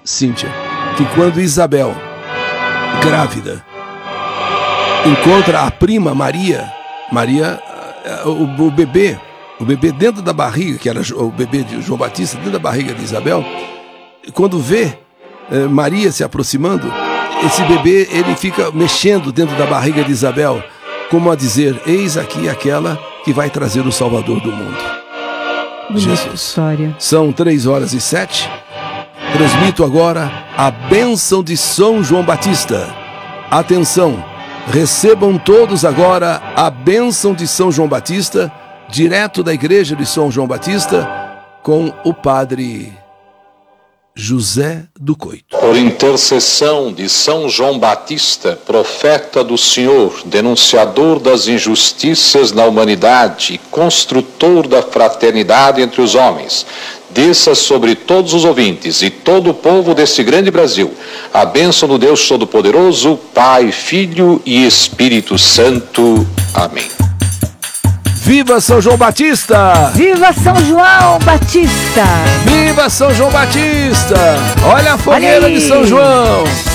Cíntia, que quando Isabel, grávida, encontra a prima Maria, o bebê dentro da barriga, que era o bebê de João Batista, dentro da barriga de Isabel, quando vê Maria se aproximando, esse bebê, ele fica mexendo dentro da barriga de Isabel, como a dizer, eis aqui aquela que vai trazer o Salvador do mundo. Jesus. História. São 3h07. Transmito agora a bênção de São João Batista. Atenção, recebam todos agora a bênção de São João Batista, direto da igreja de São João Batista, com o padre José do Coito. Por intercessão de São João Batista, profeta do Senhor, denunciador das injustiças na humanidade e construtor da fraternidade entre os homens, desça sobre todos os ouvintes e todo o povo deste grande Brasil a bênção do Deus Todo-Poderoso, Pai, Filho e Espírito Santo. Amém. Viva São João Batista! Viva São João Batista! Viva São João Batista! Olha a fogueira de São João!